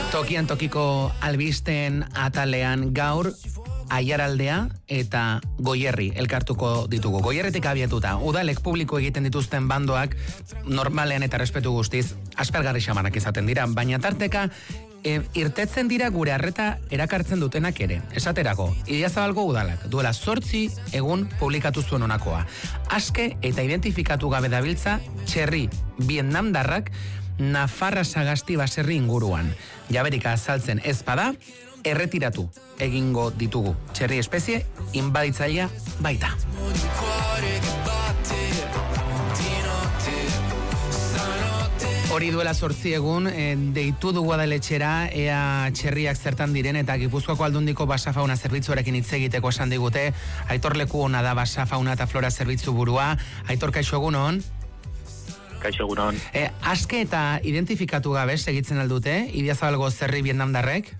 Tokian tokiko albisten atalean gaur Aiaraldea eta Goierri elkartuko ditugu. Goierritik abiatuta, udalek publiko egiten dituzten bandoak normalean eta respetu guztiz aspergarri xamanak izaten dira, baina tarteka irtetzen dira gure arreta erakartzen dutenak ere. Esaterako, Idiazabalgo udalak duela 8 egun publikatu zuen honakoa. Aske eta identifikatu gabe dabiltza txerri vietnamdarrak Nafarra Sagasti baserri inguruan. Jaberika azaltzen ez bada, erretiratu egingo ditugu. Txerri espezie, inbaditzailea baita. Hori duela 8 egun, deitu dugu adaletxera, ea txerriak zertan diren, eta Gipuzkoako Aldundiko Basafauna zerbitzuarekin hitz egiteko esan digute. Aitor leku hona da Basafauna eta Flora zerbitzu burua. Aitor, kaixo egunon? Kaixo egunon. Aske eta identifikatu gabe segitzen aldute, Idiazabalgo zerri vietnamdarrek?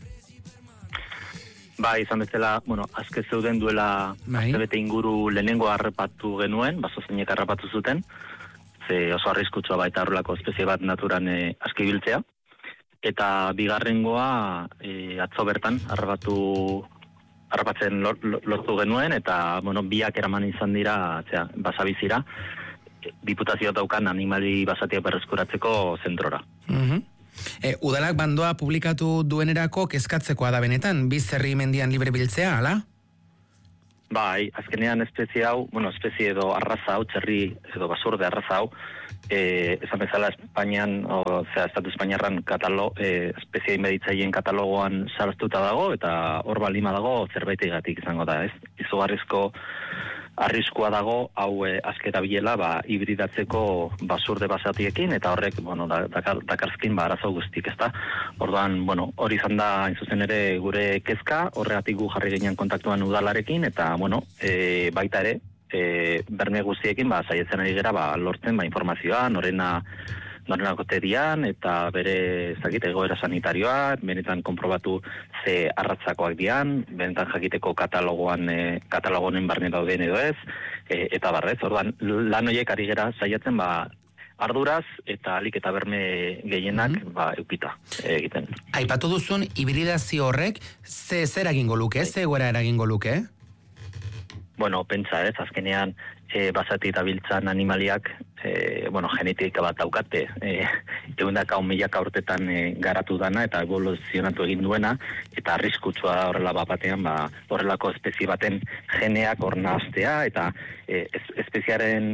Ba, izan bezala, aske zeuden duela astebete inguru lehenengo harrapatu genuen, basozainek harrapatu zuten, ze oso arriskutsua baita horrelako espezie bat naturan aske biltzea. Eta bigarrengoa atzo bertan harrapatzen lortu genuen, eta biak eraman izan dira basabizira, Diputazioa daukan animali basatiak berreskuratzeko zentrora. Udalak bandoa publikatu duenerako kezkatzekoa da benetan, biz zerri mendian libre biltzea, ala? Bai, azkenean espezie hau, espezie edo arraza hau, txerri edo basurde arraza hau, esan bezala Espainian, Estatu Espainiarran espezie inbaditzaileen katalogoan sartuta dago, eta hor balima dago zerbaitegatik izango da, ez? Izugarrizko arriskua dago, hau askera bilela, hibridatzeko basurde basatiekin, eta horrek, dakarzkin arazo guztik, ezta? Orduan, hori izan da, zuzen ere, gure kezka, horregatik gu jarri ginen kontaktuan udalarekin, eta, baita ere, berme guztiekin, saietzen ari gera, lortzen, informazioa, norena koterian, eta bere, egoera sanitarioa, benetan konprobatu ze arratzakoak dian, benetan jakiteko katalogonen barne dauden edo ez, eta barrez, orduan, lan horiek ari gera saiatzen, arduraz eta alik eta berme gehienak eukita egiten. Aipatu duzun, hibridazio horrek, zer eragingo luke, ze egoera eragingo luke? Pentsa ez, azkenean basati dabiltzan animaliak, genetika bat daukate, eundaka milaka urtetan garatu dana eta evoluzionatu egin duena, eta arriskutsua da horrela batean, horrelako espezie baten geneak hor nahaztea, eta espeziaren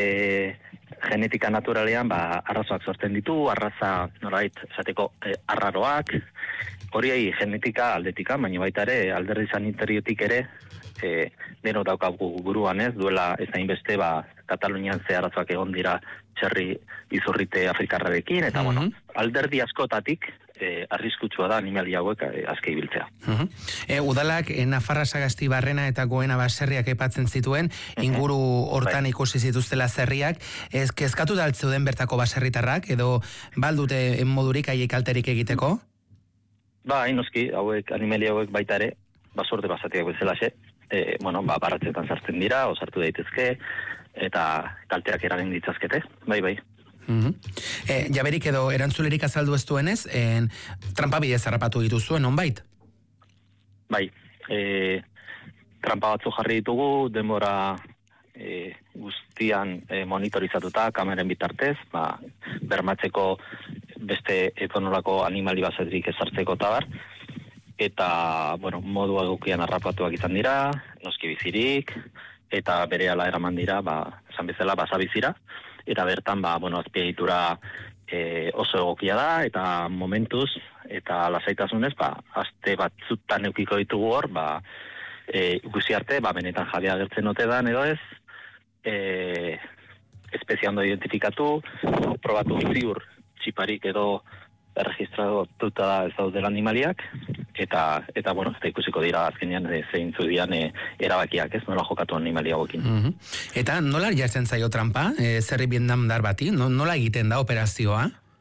genetika naturalean arrazoak sortzen ditu, arraza norbait esateko arraroak, hori genetika aldetika, baina baita ere alderdi sanitariotik ere deno daukagu buruan ez, duela ez hainbeste Katalunian ze arazoak egon dira txerri izurrite afrikarrarekin, eta alderdi askotatik arriskutsua da animali hauek aske ibiltzea. Udalak Nafarra Sagasti Barrena eta Goena baserriak aipatzen zituen, inguru hortan ikusi zituztela zerriak, kezkatu da altzeuden bertako baserritarrak, edo baldute modurik haiek kalterik egiteko? Noski, animali hauek baita ere, basurde basatiak bezalaxe, baratzetan sartzen dira, osartu daitezke, eta kalteak eragin ditzazkete, bai. Jaberik edo erantzulerik azaldu ez duenez, trampa bidez harrapatu dituzuen, onbait? Bai, trampa batzu jarri ditugu, denbora guztian monitorizatuta, kameren bitartez, bermatzeko beste etonolako animali basetrik ezartzeko tabar, eta, modu egokian harrapatuak izan dira, noski bizirik, eta berehala eraman dira, esan bezala, basabizira, eta bertan, azpiegitura oso egokia da, eta momentuz, eta lasaitasunez, aste batzutan eukiko ditugu hor, ikusi arte, benetan jabea agertzen ote dan, edo ez, espezie ondo identifikatu, probatu ziur txiparik edo erregistratuta da ez daudela animaliak, eta ikusiko dira azkenean zeintzu dian erabakiak, ez nola jokatu animalia hauekin. Eta nola jartzen zaio trampa, zerri vietnamdar bati? Nola egiten da operazioa?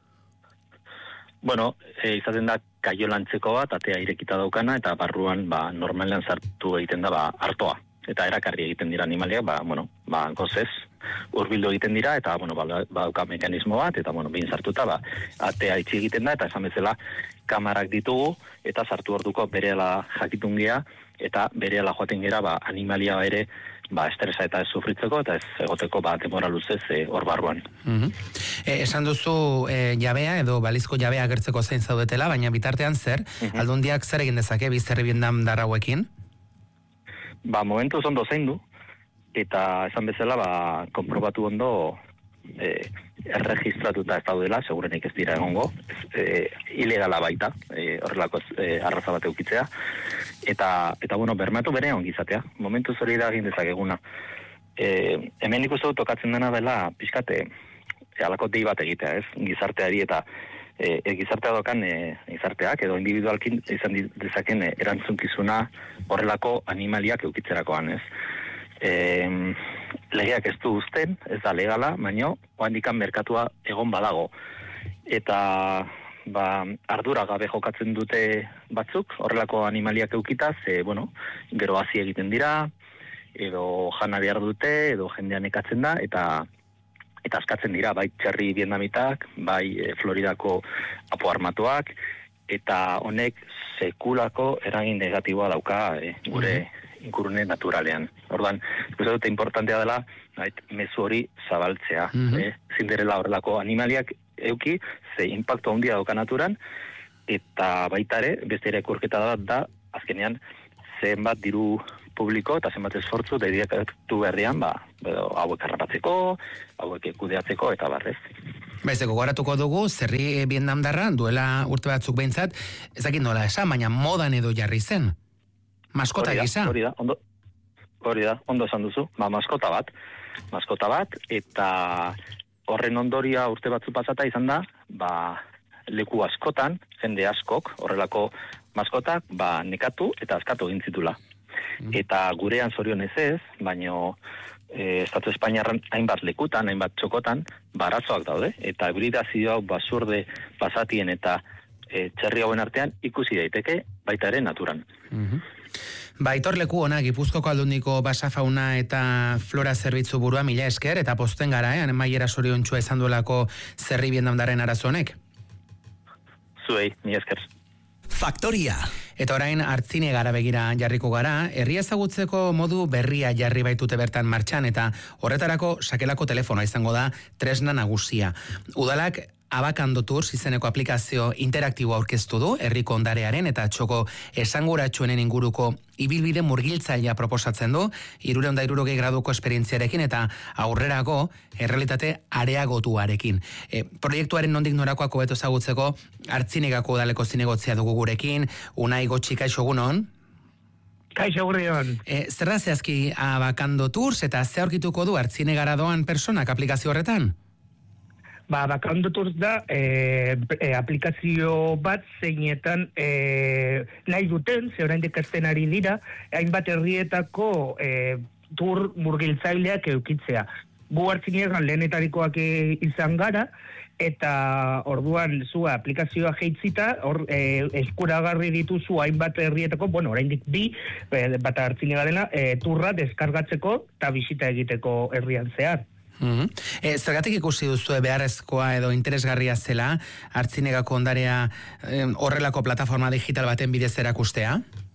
Izaten da kaiolantzeko bat, atea irekita daukana, eta barruan normalean sartu egiten da artoa. Eta erakarri egiten dira animaliak, gozez, hurbildu egiten dira, eta, bueno, badauka mekanismo bat, eta, bueno, behin sartuta, atea itxi egiten da, eta esan bezala, kamarak ditugu, eta sartu orduko berehala jakitungia, eta berehala joaten gera, animalia ere, estresa eta ez sufritzeko, eta ez egoteko demora luzez hor barruan. Esan duzu jabea, edo balizko jabea agertzeko zein zaudetela, baina bitartean zer, Aldundiak zer egin dezake bizterri biendamdar hauekin? Momentuz ondo zein du, eta esan bezala, konprobatu ondo erregistratuta ez daudela, segurenik ez dira egongo, ilegala baita, horrelako arraza bat eukitzea, eta bueno, bermatu bere ongizatea, momentuz hori da egin dezakeguna. Hemen ikustu tokatzen dena dela, pixkate, alako dei bat egitea, ez? Gizarteari eta gizartea dokan gizarteak edo individualkin izan dezaken erantzunkizuna horrelako animaliak eukitzerakoan, ez? Legeak ez du uzten, ez da legala, baina oandikan merkatua egon badago. Eta ardura gabe jokatzen dute batzuk, horrelako animaliak eukitaz, gero hazi egiten dira, edo jana behar dute, edo jendean ekatzen da, eta askatzen dira, bai txerri biendamitak, bai Floridako apo armatuak, eta honek sekulako eragin negatiboa dauka gure ingurune naturalean. Orduan, ikusten dute importantea dela, mezu hori zabaltzea. Zinderela horrelako animaliak euki, ze impacto handia dauka naturan, eta baita ere, beste ere kurketa da, azkenean, zenbat diru publiko eta zenbat esfortzu dedikatu berrian, hauek harrapatzeko, hauek kudeatzeko, eta barrez. Baizeko, goratuko dugu, zerri biendamdarra, duela urte batzuk behintzat, ezakit nola esan, baina modan edo jarri zen. Maskota gisa. Hori da, ondo esan duzu. Maskota bat, eta horren ondoria urte batzu pasata izan da, leku askotan, jende askok, horrelako maskotak, nekatu eta askatu egin zitula. Eta gurean zorionez ez, baino Estatu Espainiarran hainbat lekutan, hainbat txokotan, arazoak daude, eta hibridazio hau basurde pasatien eta txerri hauen artean ikusi daiteke baita ere naturan. Aitor leku ona, Gipuzkoako Aldundiko basafauna eta flora zerbitzu burua, mila esker, eta posten gara, maiera zoriontxua izan duelako zerri biendamdaren arazonek. Zuei, mila esker. Faktoria. Eta orain hartzine gara begira jarriko gara, herria ezagutzeko modu berria jarri baitute bertan martxan, eta horretarako sakelako telefonoa izango da tresna nagusia. Udalak Abakando Tours izeneko aplikazio interaktibo aurkeztu du, herriko ondarearen eta txoko esanguratsuenen inguruko ibilbide murgiltzailea proposatzen du, 360 graduko esperientziarekin eta aurrerago errealitate areagotuarekin. Proiektuaren nondik norakoak hobeto ezagutzeko Hartzinegako udaleko zinegotzia dugu gurekin, Unai Gotxi, kaixo egunon? Kaixo egunon. Zer da zehazki Abakando Tours eta ze aurkituko du Hartzinegara doan personak aplikazio horretan? Abakando Tours da aplikazio bat zeinetan nahi duten, ze oraindik hasten ari dira, hainbat herrietako tour murgiltzaileak eukitzea. Gu Hartzinegan lehenetarikoak izan gara, eta orduan zu aplikazioa jeitzita, eskuragarri dituzu hainbat herrietako, oraindik bi, bat Hartzinega dela, turra deskargatzeko eta bisita egiteko herrian zehar. Zergatik ikusi duzu beharrezkoa edo interesgarria zela Hartzinegako ondarea horrelako plataforma digital baten bidez erakustea?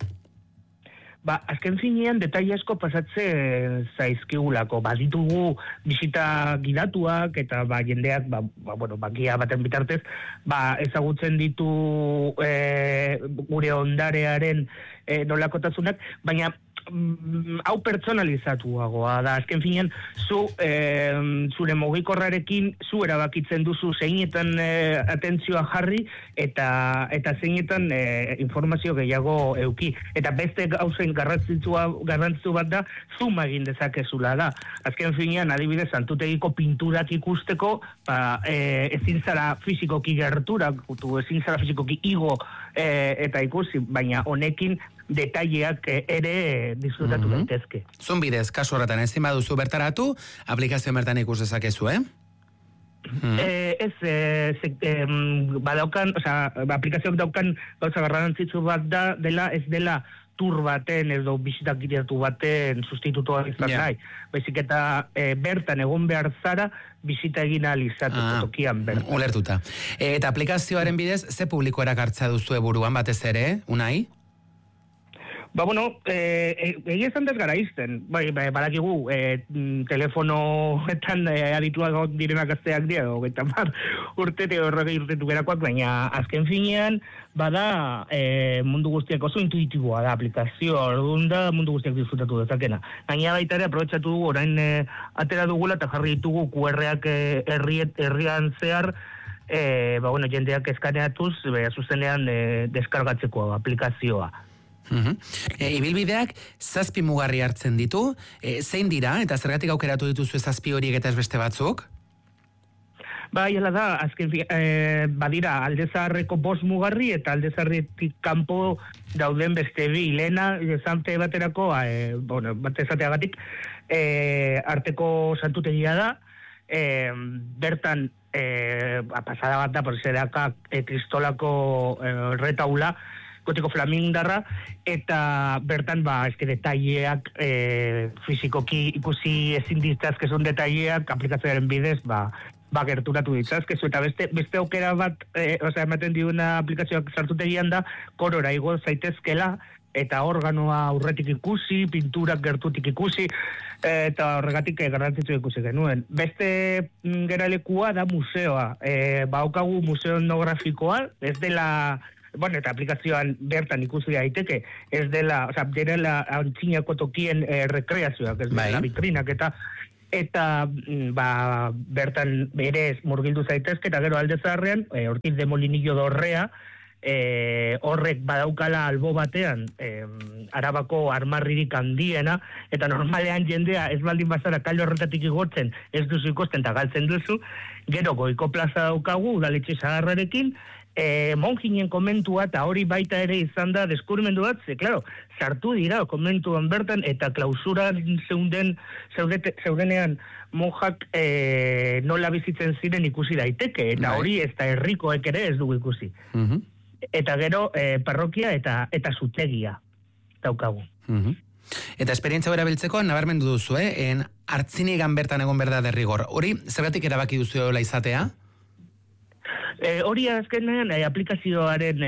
Azken finean detaile asko pasatzen zaizkigulako. Baditugu bisita gidatuak eta jendeak gia baten bitartez ezagutzen ditu gure ondarearen nolakotasunak, baina hau pertsonalizatuagoa da. Azken finean, zure mugikorrarekin zu erabakitzen duzu zeinetan atentzioa jarri eta zeinetan informazio gehiago euki. Eta beste gauzen garrantzitu bat da, zoom egin dezakezula da. Azken finean, adibidez, Santutegiko pinturak ikusteko, ezin zara fizikoki gerturatu, ezin zara fizikoki igo eta ikusi, baina honekin detaileak ere disfrutatu daitezke. Zun bidez, kasu horretan ezin baduzu bertaratu, aplikazio bertan ikus dezakezu, badaukan, aplikazioak daukan gauza garrantzitsu bat dela, ez dela tur baten edo bisitak gidatu baten sustitutua izan nahi. Baizik eta bertan egon behar zara bisita egin ahal izateko tokian bertan. Ulertuta. Eta aplikazioaren bidez, ze publiko erakartza duzu buruan batez ere, Unai? Egia esan gara izten. Badakigu, telefonoetan adituak direnak azteak dira, urtete horrega urtetu berakoak, baina azken finean, bada mundu guztiak oso intuitiboa da aplikazioa, orduan da mundu guztiak disfrutatu dezakena. Gaina baita ere, aprobetsatu dugu, orain atera dugula eta jarri ditugu QR-ak herrian zehar, jendeak eskaneatuz, zuzenean deskargatzeko aplikazioa. Ibilbideak 7 mugarri hartzen ditu, zein dira eta zergatik aukeratu dituzu 7 horiek eta ez beste batzuk? Jala da, azken badira Aldezaharreko 5 mugarri eta Aldezaharretik kanpo dauden beste bi, lehena zante baterako, bat ezateagatik, arteko santutegia da, bertan pasada bat da, porzeraka kristolako retaula, gotiko flamindarra, eta bertan, detaileak fizikoki ikusi ezin ditzazkezun detaileak aplikazioaren bidez, gerturatu ditzazkezu, eta beste aukera bat, ematen diuna aplikazioak sartutegian da, korora igo zaitezkela, eta organoa aurretik ikusi, pinturak gertutik ikusi, eta horregatik garrantzitsu ikusi genuen. Beste geralekua da museoa, baukagu museo etnografikoa, ez dela eta aplikazioan bertan ikusi daiteke, ez dela, direla antzinako tokien rekreazioak, ez dela vitrinak, eta bertan berez murgildu zaitezke, eta gero Aldezaharrean, Ortiz de Molinillo Dorrea, horrek badaukala albo batean Arabako armarririk handiena, eta normalean jendea ez baldin bazara kalde horretatik igotzen, ez duzu ikosten eta galtzen duzu, gero Goiko plaza daukagu, udaletxe zaharrarekin, monjinen komentua, eta hori baita ere izan da deskubrimendu bat, sartu dira komentuan bertan, eta klausuran zeudenean monjak nola bizitzen ziren ikusi daiteke, eta hori ez da herrikoek ere ez dugu ikusi. Eta gero parrokia eta zutegia daukagu. Eta esperientzia bera biltzeko, nabarmendu duzu, hartzinigan bertan egon berda derrigor. Hori, zergatik erabaki duzu eola izatea? Hori azkenean aplikazioaren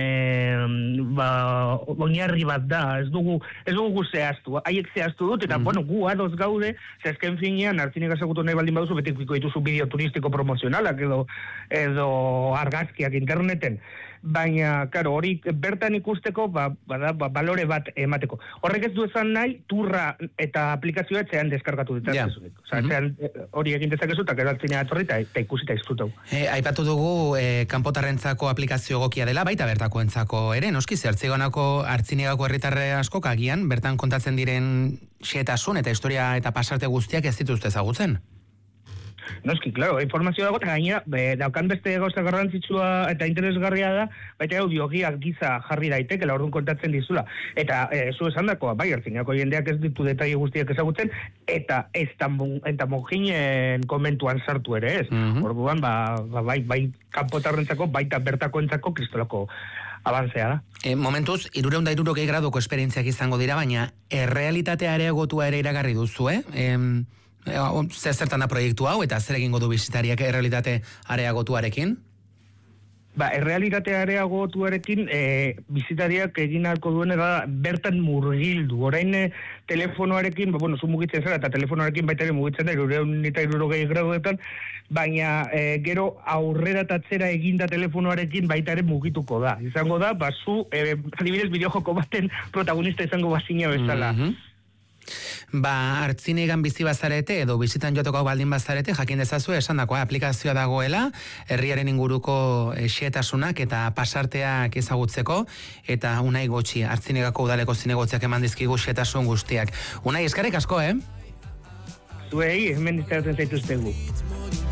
oinarri bat da, ez dugu zehaztu, haiek zehaztu dut, eta gu adoz gaude, azken finean, hartzinik ezagutu nahi baldin baduzu, betiko dituzu bideo turistiko promozionalak edo argazkiak interneten, baina, hori bertan ikusteko, balore bat emateko. Horrek ez du esan nahi, turra eta aplikazioa etxean deskargatu ditzakezunik. Hori egin dezakezu, eta gero hartzinea atorri, eta ikusi eta izkutau. Aipatu dugu, kanpotarrentzako aplikazio egokia dela, baita bertakoentzako ere, noski, hartzinegako herritarre askok agian, bertan kontatzen diren xehetasun eta historia eta pasarte guztiak ez dituzte ezagutzen. Noski, klaro, informazioa dago, eta gainera, daukan beste gauza garrantzitsua eta interesgarria da, baita audiogiak giza jarri daiteke, orduan kontatzen dizula. Eta zu esan dakoa, hartzinako jendeak ez ditu detaile guztiak ezagutzen, eta monjinen komentuan sartu ere ez. Orduan, bai kanpotarrentzako, baita bertakoentzako kristolako abantzea da. Momentuz, 360 graduko esperientziak izango dira, baina errealitatea areagotua ere iragarri duzu, zertan da proiektu hau, eta zer egingo du bisitariak errealitate areagotuarekin? Errealitate areagotuarekin bisitariak egin ahalko duena bertan murgildu. Orain telefonoarekin, zu mugitzen zara, eta telefonoarekin baita ere mugitzen da, 360 graduetan, baina gero aurrera tatzera eginda telefonoarekin baita ere mugituko da. Izango da, zu, adibidez, bideojoko baten protagonista izango bazina bezala. Hartzinegan bizi bazarete edo bizitan joatoko baldin bazarete, jakin dezazu esandakoa aplikazioa dagoela, herriaren inguruko xehetasunak eta pasarteak ezagutzeko, eta Unai Gotxi, Hartzinegako udaleko zinegotziak eman dizkigu xehetasun guztiak. Unai, eskerrik asko, Zuei, hemen izteratzen zaituztegu.